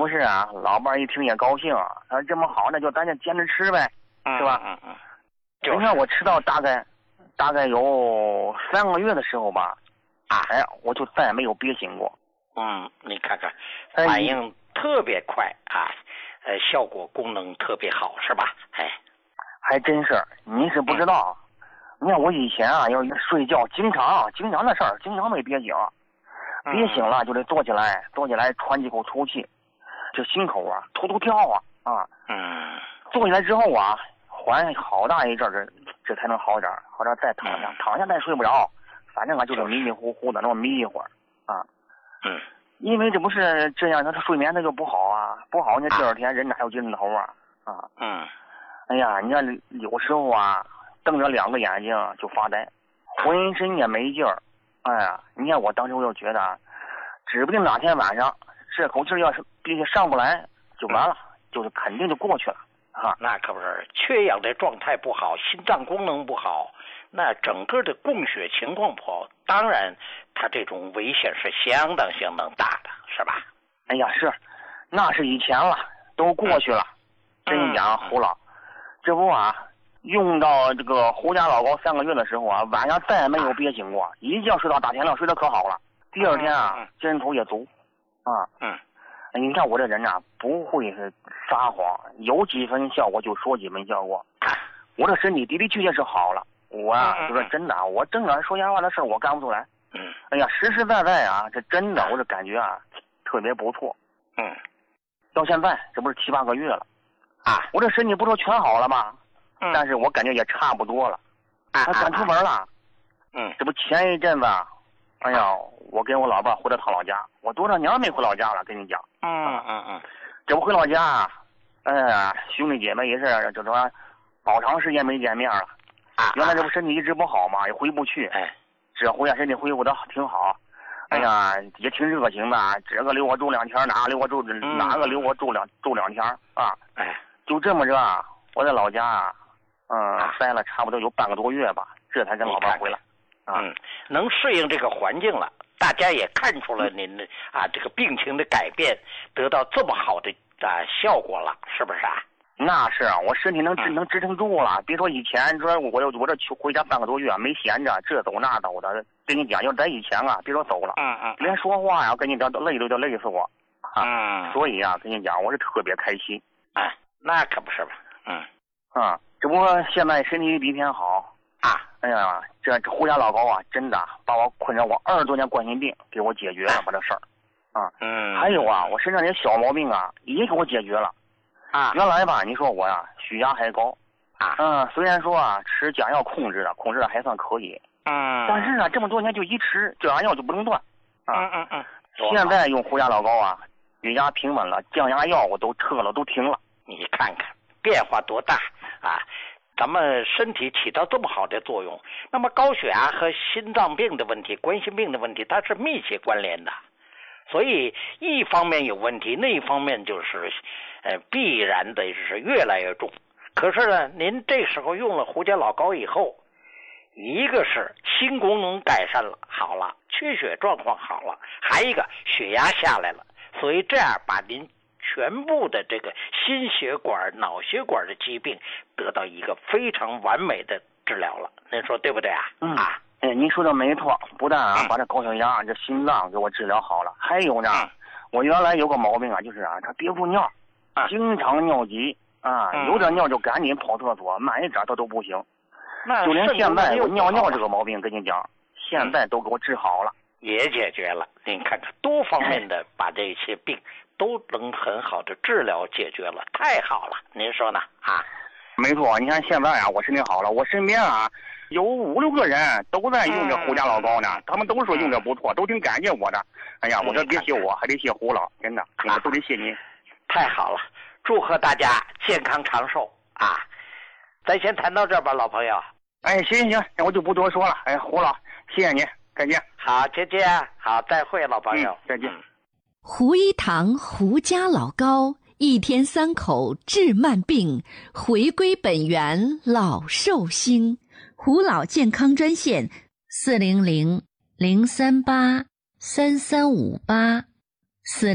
不是啊，老伴儿一听也高兴，他说这么好，那就咱就坚持吃呗，是吧？你看我吃到大概有3个月的时候吧，我就再也没有憋醒过。 你看看，反应特别快啊，效果功能特别好，是吧？ 还真是，你是不知道。你看我以前啊，要睡觉，经常的事儿，经常没憋醒，憋醒了就得坐起来喘几口粗气，这心口啊突突跳啊。坐起来之后啊，缓好大一阵儿，这才能好点儿，再躺下再睡不着，反正啊就是迷迷糊糊的那么迷一会儿啊。因为这不是这样，他睡眠他就不好啊，不好那第二天人哪有精神头啊。哎呀，你看有时候啊，瞪着2个眼睛就发呆，浑身也没劲儿。哎呀，你看我当时我就觉得，指不定哪天晚上这口气要是憋上不来就完了，就是肯定就过去了啊。 那可不是，缺氧的状态不好，心脏功能不好，那整个的供血情况不好，当然它这种危险是相当大的，是吧？ 哎呀，是，那是以前了，都过去了。跟你讲，胡老，这不啊，用到这个胡家老高3个月的时候啊，晚上再也没有憋醒过，一觉睡到大天亮，睡得可好了。第二天啊，精神头也足啊。你看我这人啊，不会是撒谎，有几分效果就说几分效果。我这身体的确是好了，我啊，就说真的，我正经说瞎话的事我干不出来。哎呀，实实在在啊，这真的，我这感觉啊，特别不错。到现在这不是7、8个月了。我这身体不说全好了吗？但是我感觉也差不多了。他敢出门了。这不前一阵子，哎呀，我跟我老伴回了趟老家，我多少年没回老家了，跟你讲。这不回老家，哎呀，兄弟姐妹也是这说好长时间没见面了。原来这不身体一直不好嘛，也回不去。这回啊身体恢复的挺好。哎呀，也挺热情的，这个留我住2天，哪个留我住2天啊。就这么着，我在老家待了差不多有半个多月吧，这才跟老伴回来。 能适应这个环境了，大家也看出了您这个病情的改变，得到这么好的效果了，是不是啊？ 那是啊，我身体能支撑住了。别说以前说我这回家半个多月没闲着，这走那走的。跟你讲，要在以前啊，别说走了，连说话呀，跟你讲都累死我。所以啊，跟你讲，我是特别开心。 那可不是吧？ 只不过现在身体比以前好。哎呀，这胡家老高啊，真的把我困扰我20多年冠心病给我解决了，把这事儿。还有啊，我身上这些小毛病啊，也给我解决了。原来吧，你说我呀，血压还高。虽然说啊，吃降药控制的还算可以。但是啊，这么多年就一吃降压药就不能断。现在用胡家老高啊，血压平稳了，降压药我都撤了，都停了。 你看看变化多大啊！咱们身体起到这么好的作用，那么高血压和心脏病的问题、冠心病的问题，它是密切关联的。所以一方面有问题，那一方面就是必然的是越来越重。可是呢，您这时候用了胡家老高以后，一个是心功能改善了，好了，缺血状况好了，还一个血压下来了，所以这样把您全部的这个心血管、脑血管的疾病得到一个非常完美的治疗了。您说对不对啊？ 您说的没错，不但把这高血压、这心脏给我治疗好了，还有呢，我原来有个毛病啊，就是他憋不住尿，经常尿急有点尿就赶紧跑厕所，慢一点他都不行。就连现在我尿这个毛病，跟你讲，现在都给我治好了， 也解决了。您看看，多方面的把这些病都能很好的治疗解决了，太好了，您说呢？ 没错，你看现在啊，我身体好了，我身边啊有5、6个人都在用这胡家老高呢，他们都说用着不错，都挺感谢我的。哎呀，我说别谢我，还得谢胡老，真的，都得谢您。 太好了，祝贺大家健康长寿啊！咱先谈到这儿吧，老朋友。 行，我就不多说了。胡老，谢谢您，再见。 好，再见。好，再会，老朋友。 再见。 胡一堂胡家老高，1天3口治慢病，回归本源老寿星。胡老健康专线400-038-3358